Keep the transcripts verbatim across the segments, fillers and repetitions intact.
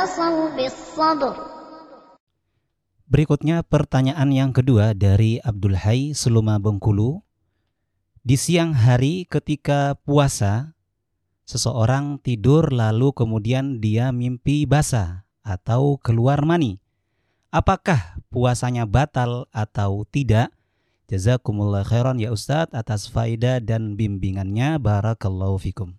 Berikutnya pertanyaan yang kedua dari Abdul Hai Seluma Bengkulu. Di siang hari ketika puasa, seseorang tidur lalu kemudian dia mimpi basah atau keluar mani. Apakah puasanya batal atau tidak? Jazakumullah khairan ya Ustadz atas faedah dan bimbingannya. Barakallahu fikum.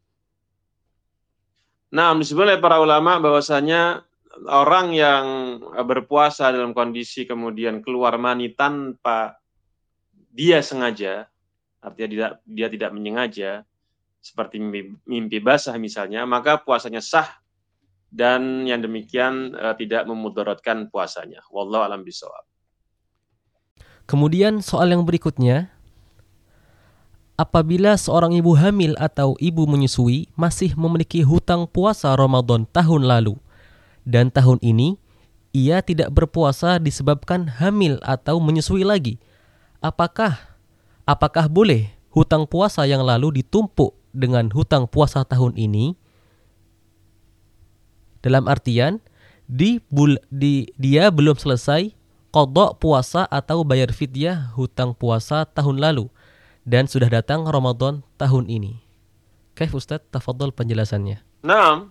Nah, disebut oleh para ulama bahwasanya orang yang berpuasa dalam kondisi kemudian keluar mani tanpa dia sengaja, artinya dia, dia tidak menyengaja, seperti mimpi, mimpi basah misalnya, maka puasanya sah dan yang demikian uh, tidak memudaratkan puasanya. Wallahu a'lam bishawab. Kemudian soal yang berikutnya, apabila seorang ibu hamil atau ibu menyusui masih memiliki hutang puasa Ramadan tahun lalu dan tahun ini ia tidak berpuasa disebabkan hamil atau menyusui lagi, apakah apakah boleh hutang puasa yang lalu ditumpuk dengan hutang puasa tahun ini? Dalam artian di, bul, di dia belum selesai qadha puasa atau bayar fidyah hutang puasa tahun lalu dan sudah datang Ramadan tahun ini. Kaif Ustaz, tafadhol penjelasannya. Naam.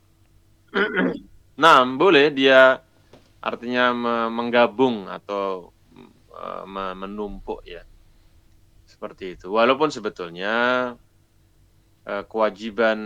Naam, boleh dia artinya menggabung atau menumpuk ya. Seperti itu. Walaupun sebetulnya kewajiban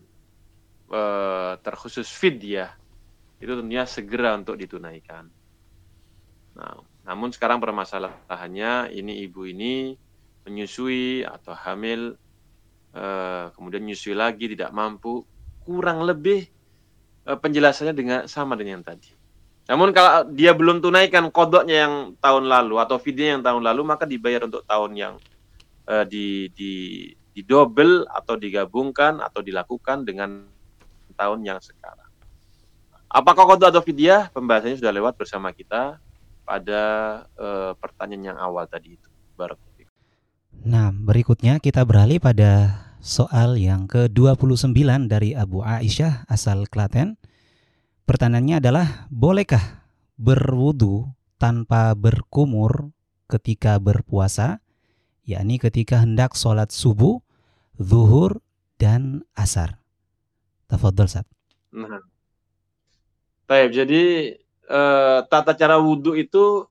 terkhusus fidyah itu tentunya segera untuk ditunaikan. Nah, namun sekarang permasalahannya ini ibu ini menyusui atau hamil, uh, kemudian menyusui lagi tidak mampu, kurang lebih uh, penjelasannya dengan sama dengan yang tadi. Namun kalau dia belum tunaikan qadhanya yang tahun lalu atau fidyah yang tahun lalu, maka dibayar untuk tahun yang uh, di, di, di double atau digabungkan atau dilakukan dengan tahun yang sekarang. Apakah qadha atau fidyah? Pembahasannya sudah lewat bersama kita pada uh, pertanyaan yang awal tadi itu. Barakallahu. Nah, berikutnya kita beralih pada soal yang ke dua puluh sembilan dari Abu Aisyah asal Klaten. Pertanyaannya adalah, bolehkah berwudu tanpa berkumur ketika berpuasa, yakni ketika hendak sholat subuh, zuhur, dan asar? Tafadhol, Ustaz. Nah, baik, jadi uh, tata cara wudu itu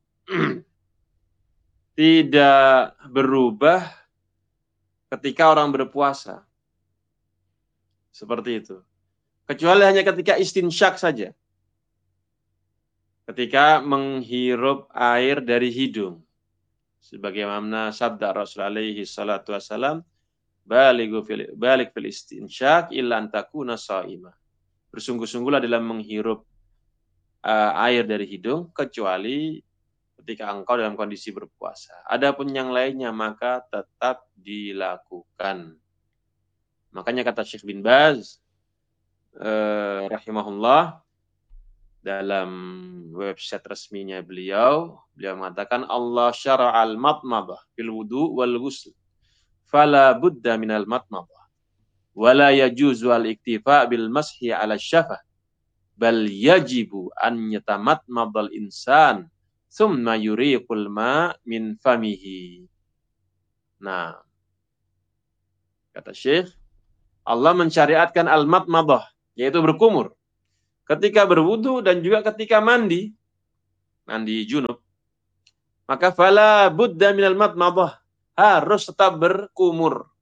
tidak berubah ketika orang berpuasa. Seperti itu. Kecuali hanya ketika istinsyak saja. Ketika menghirup air dari hidung. Sebagaimana sabda Rasul alaihi salatu wassalam, Baligu fil, balik fil istinsyak illa antakuna sa'imah. Bersungguh-sungguhlah dalam menghirup uh, air dari hidung, kecuali ketika engkau dalam kondisi berpuasa. Adapun yang lainnya maka tetap dilakukan. Makanya kata Syekh bin Baz eh, rahimahullah dalam website resminya beliau, beliau mengatakan Allah syara'al matmadah fil wudu wal ghusl. Fala budda minal matmadah. Wala yajuzu al iktifa bil mashi ala syafah. Bal yajibu an yatamatmadal insan summa yuriqul ma min famihi. Nah, kata Syekh, Allah mensyariatkan al-matmadah, yaitu berkumur, ketika berwudu dan juga ketika mandi, mandi junub. Maka fala budda minal matmadah, harus tetap berkumur.